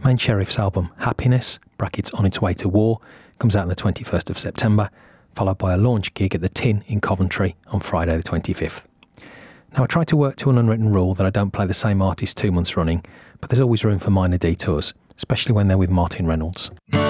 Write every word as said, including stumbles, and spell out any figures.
Main Sheriff's album Happiness, brackets On Its Way to War, comes out on the twenty-first of September, followed by a launch gig at the Tin in Coventry on Friday the twenty-fifth. Now, I try to work to an unwritten rule that I don't play the same artist two months running, but there's always room for minor detours, especially when they're with Martin Reynolds.